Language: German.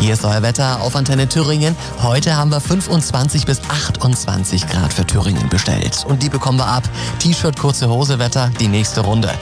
Hier ist euer Wetter auf Antenne Thüringen. Heute haben wir 25 bis 28 Grad für Thüringen bestellt. Und die bekommen wir ab. T-Shirt, kurze Hose Wetter, die nächste Runde.